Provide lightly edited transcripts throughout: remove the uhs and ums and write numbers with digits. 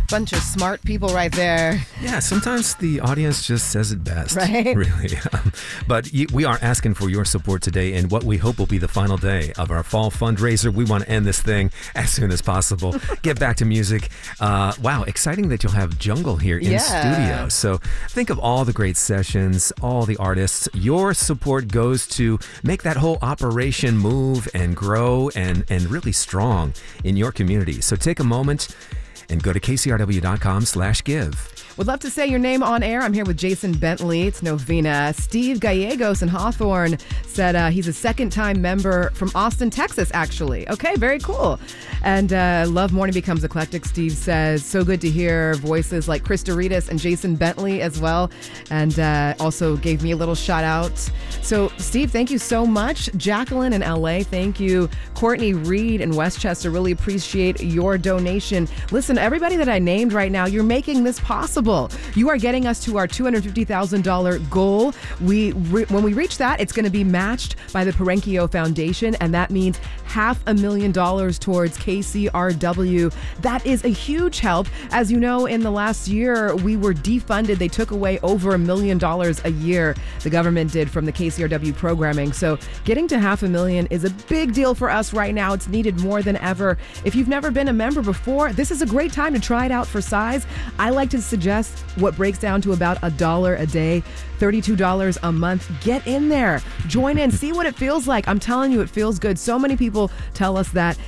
Bunch of smart people right there. Yeah, sometimes the audience just says it best. Right? Really. But we are asking for your support today in what we hope will be the final day of our fall fundraiser. We want to end this thing as soon as possible. Get back to music. Wow, exciting that you'll have Jungle here in studio. So think of all the great sessions, all the artists. Your support goes to make that whole operation move and grow and really strong in your community. So take a moment and go to kcrw.com/give. Would love to say your name on air. I'm here with Jason Bentley. It's Novena. Steve Gallegos in Hawthorne said he's a second-time member from Austin, Texas, actually. Okay, very cool. And love Morning Becomes Eclectic, Steve says. So good to hear voices like Krista Ritas and Jason Bentley as well. And also gave me a little shout out. So, Steve, thank you so much. Jacqueline in LA, thank you. Courtney Reed in Westchester, really appreciate your donation. Listen, everybody that I named right now, you're making this possible. You are getting us to our $250,000 goal. When we reach that, it's going to be matched by the Perenchio Foundation, and that means $500,000 towards KCRW. That is a huge help. As you know, in the last year, we were defunded. They took away over $1 million a year, the government did, from the KCRW programming. So getting to $500,000 is a big deal for us right now. It's needed more than ever. If you've never been a member before, this is a great time to try it out for size. I like to suggest what breaks down to about $1 a day, $32 a month. Get in there, join in, see what it feels like. I'm telling you, it feels good. So many people tell us that.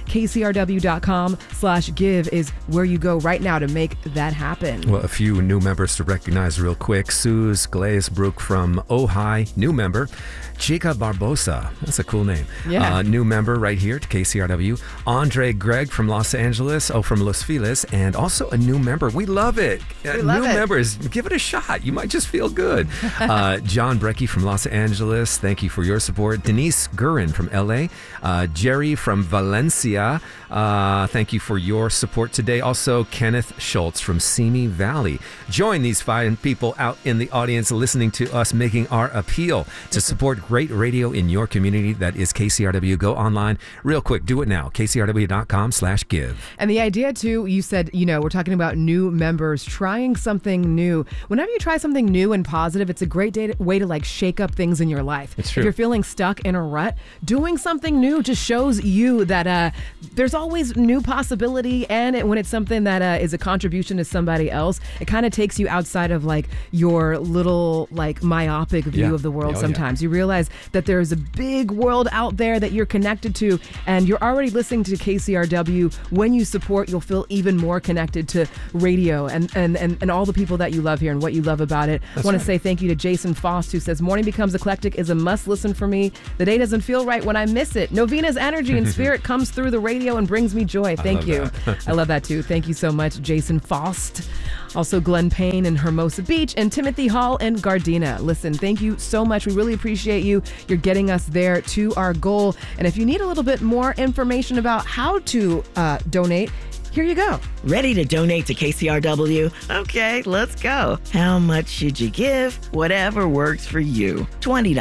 kcrw.com/give is where you go right now to make that happen. Well, a few new members to recognize real quick. Suze Glazebrook from Ojai, new member. Chica Barbosa, that's a cool name. Yeah. New member right here to KCRW. Andre Gregg from Los Angeles, from Los Feliz, and also a new member. We love it. We love new it. members, give it a shot. You might just feel good. John Brecky from Los Angeles, thank you for your support. Denise Gurin from LA. Jerry from Valencia, thank you for your support today. Also, Kenneth Schultz from Simi Valley. Join these fine people out in the audience listening to us making our appeal to support great radio in your community. That is KCRW. Go online real quick. Do it now. kcrw.com/give. And the idea, too, you said, we're talking about new members trying something new. Whenever you try something new and positive, it's a great way to shake up things in your life. It's true. If you're feeling stuck in a rut, doing something new just shows you that there's always new possibility. And when it's something that is a contribution to somebody else, it kind of takes you outside of your little myopic view of the world. Sometimes you realize that there's a big world out there that you're connected to, and you're already listening to KCRW. When you support, you'll feel even more connected to radio and all the people that you love here and what you love about it. I want to say thank you to Jason Faust, who says, Morning Becomes Eclectic is a must listen for me. The day doesn't feel right when I miss it. Novena's energy and spirit comes through the radio and brings me joy. Thank you. I love that too. Thank you so much, Jason Faust. Also, Glenn Payne in Hermosa Beach and Timothy Hall in Gardena. Listen, thank you so much. We really appreciate you. You're getting us there to our goal. And if you need a little bit more information about how to donate, here you go. Ready to donate to KCRW? Okay, let's go. How much should you give? Whatever works for you. $20,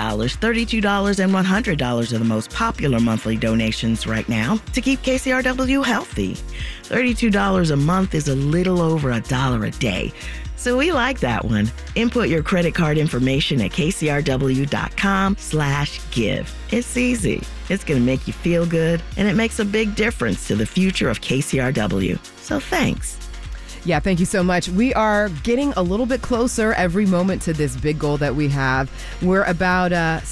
$32, and $100 are the most popular monthly donations right now to keep KCRW healthy. $32 a month is a little over $1 a day. So we like that one. Input your credit card information at kcrw.com/give. It's easy. It's going to make you feel good, and it makes a big difference to the future of KCRW. So thanks. Yeah, thank you so much. We are getting a little bit closer every moment to this big goal that we have. We're about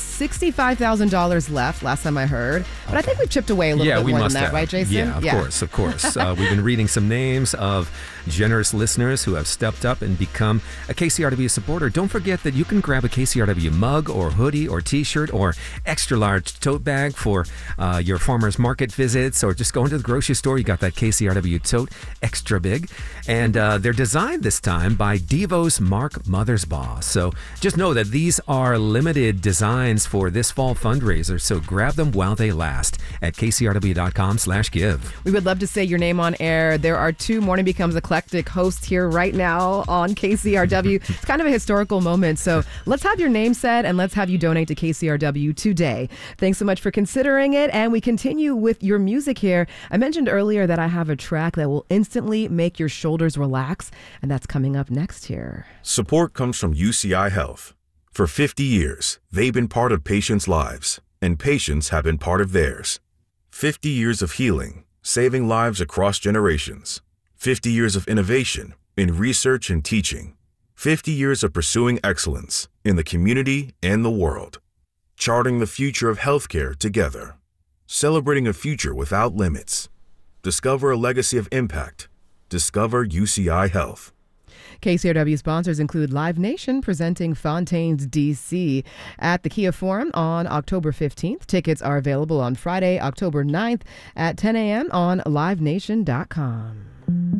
$65,000 left, last time I heard. But I think we've chipped away a little bit more than that, right, Jason? Yeah, of course. We've been reading some names of generous listeners who have stepped up and become a KCRW supporter. Don't forget that you can grab a KCRW mug or hoodie or t-shirt or extra large tote bag for your farmer's market visits, or just go into the grocery store. You got that KCRW tote, extra big. And they're designed this time by Devo's Mark Mothersbaugh. So just know that these are limited designs for this fall fundraiser. So grab them while they last at kcrw.com/give. We would love to say your name on air. There are two Morning Becomes Eclectic hosts here right now on KCRW. It's kind of a historical moment. So let's have your name said and let's have you donate to KCRW today. Thanks so much for considering it. And we continue with your music here. I mentioned earlier that I have a track that will instantly make your shoulders shoulders relax, and that's coming up next year. Support comes from UCI Health. For 50 years, they've been part of patients' lives, and patients have been part of theirs. 50 years of healing, saving lives across generations. 50 years of innovation in research and teaching. 50 years of pursuing excellence in the community and the world. Charting the future of healthcare together. Celebrating a future without limits. Discover a legacy of impact. Discover UCI Health. KCRW sponsors include Live Nation presenting Fontaine's DC at the Kia Forum on October 15th. Tickets are available on Friday, October 9th at 10 a.m. on livenation.com.